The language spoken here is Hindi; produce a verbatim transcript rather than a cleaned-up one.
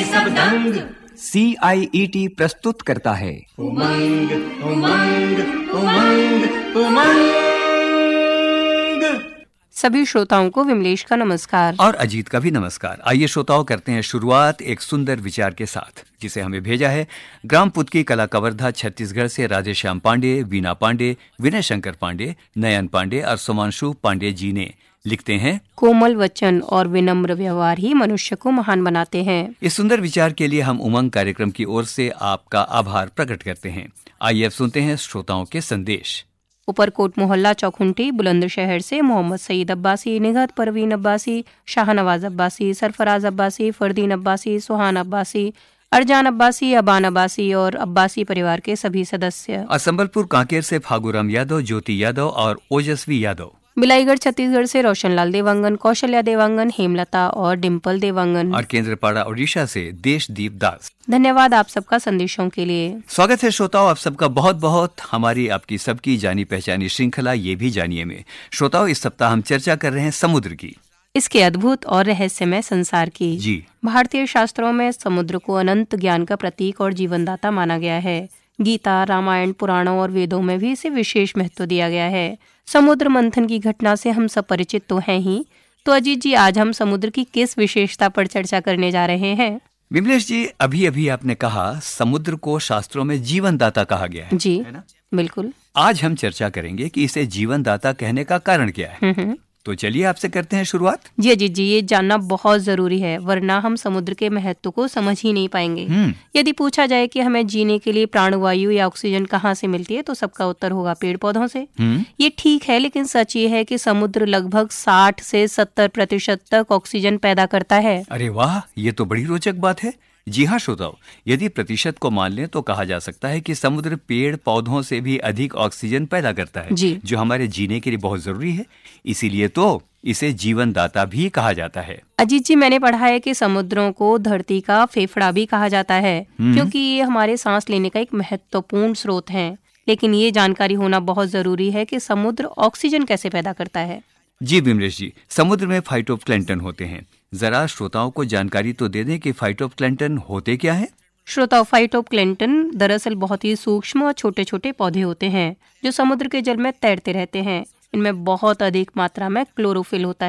सब दंग। सी आई ई टी प्रस्तुत करता है उमंग उमंग उमंग उमंग। सभी श्रोताओं को विमलेश का नमस्कार और अजीत का भी नमस्कार। आइए श्रोताओं, करते हैं शुरुआत एक सुंदर विचार के साथ, जिसे हमें भेजा है ग्राम पुतकी कला कवर्धा छत्तीसगढ़ से राधेश्याम पांडे, वीना पांडे, विनय शंकर पांडे, नयन पांडे और सुमांशु पांडे जी ने। लिखते हैं, कोमल वचन और विनम्र व्यवहार ही मनुष्य को महान बनाते हैं। इस सुंदर विचार के लिए हम उमंग कार्यक्रम की ओर से आपका आभार प्रकट करते हैं। आइए अब सुनते हैं श्रोताओं के संदेश। ऊपरकोट मोहल्ला चौखुंटी बुलंदशहर से मोहम्मद सईद अब्बासी, निगहत परवीन अब्बासी, शाहनवाज अब्बासी, सरफराज अब्बासी, फरदीन अब्बासी, सुहान अब्बासी, अरजान अब्बासी, अबान अब्बासी और अब्बासी परिवार के सभी सदस्य। और संबलपुर कांकेर से फागुराम यादव, ज्योति यादव और ओजस्वी यादव। बिलाईगढ़ छत्तीसगढ़ से रोशनलाल देवांगन, कौशल्या देवांगन, हेमलता और डिम्पल देवांगन। और केंद्रपाड़ा ओडिशा से देशदीप दास। धन्यवाद आप सबका संदेशों के लिए। स्वागत है श्रोताओं आप सबका बहुत बहुत हमारी आपकी सबकी जानी पहचानी श्रृंखला ये भी जानिए में। श्रोताओं, इस सप्ताह हम चर्चा कर रहे हैं समुद्र की, इसके अद्भुत और रहस्यमय संसार की। जी। भारतीय शास्त्रों में समुद्र को अनंत ज्ञान का प्रतीक और जीवनदाता माना गया है। गीता, रामायण, पुराणों और वेदों में भी इसे विशेष महत्व दिया गया है। समुद्र मंथन की घटना से हम सब परिचित तो हैं ही, तो अजीत जी आज हम समुद्र की किस विशेषता पर चर्चा करने जा रहे हैं? विमलेश जी, अभी अभी आपने कहा समुद्र को शास्त्रों में जीवनदाता कहा गया है, जी है ना? बिल्कुल। आज हम चर्चा करेंगे कि इसे जीवनदाता कहने का कारण क्या है। हम्म तो चलिए आपसे करते हैं शुरुआत। जी अजीत जी, ये जानना बहुत जरूरी है, वरना हम समुद्र के महत्व को समझ ही नहीं पाएंगे। यदि पूछा जाए कि हमें जीने के लिए प्राणवायु या ऑक्सीजन कहाँ से मिलती है, तो सबका उत्तर होगा पेड़ पौधों से। ये ठीक है, लेकिन सच ये है कि समुद्र लगभग साठ से सत्तर प्रतिशत तक ऑक्सीजन पैदा करता है। अरे वाह, ये तो बड़ी रोचक बात है। जी हाँ श्रोताओ, यदि प्रतिशत को मान लें तो कहा जा सकता है कि समुद्र पेड़ पौधों से भी अधिक ऑक्सीजन पैदा करता है, जी। जो हमारे जीने के लिए बहुत जरूरी है। इसीलिए तो इसे जीवनदाता भी कहा जाता है। अजीत जी, मैंने पढ़ा है कि समुद्रों को धरती का फेफड़ा भी कहा जाता है, क्योंकि ये हमारे सांस लेने का एक महत्वपूर्ण स्रोत है। लेकिन ये जानकारी होना बहुत जरूरी है कि समुद्र ऑक्सीजन कैसे पैदा करता है। जी विमलेश जी, समुद्र में फाइटोप्लैंक्टन होते हैं। जरा श्रोताओं को जानकारी तो दे दें कि फाइटोप्लैंक्टन होते क्या है। श्रोताओं, फाइटोप्लैंक्टन दरअसल बहुत ही सूक्ष्म और छोटे छोटे पौधे होते हैं जो समुद्र के जल में तैरते रहते हैं। इनमें बहुत अधिक मात्रा में क्लोरोफिल होता है।